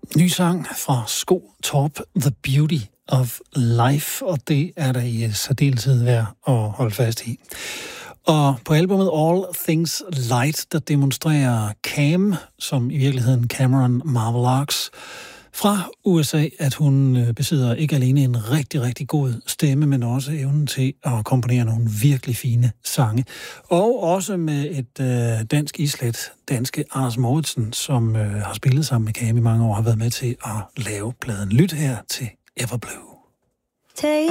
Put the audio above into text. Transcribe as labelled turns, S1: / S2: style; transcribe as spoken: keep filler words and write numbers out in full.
S1: Ny sang fra Sko Torp, The Beauty of Life, og det er der i særdeleshed værd at holde fast i. Og på albumet All Things Light, der demonstrerer Cam, som i virkeligheden Cameron Marvel-Arks, fra U S A, at hun besidder ikke alene en rigtig, rigtig god stemme, men også evnen til at komponere nogle virkelig fine sange. Og også med et øh, dansk islet, danske Anders Mouritzen, som øh, har spillet sammen med Cam i mange år, har været med til at lave pladen. Lyt her til Everblue.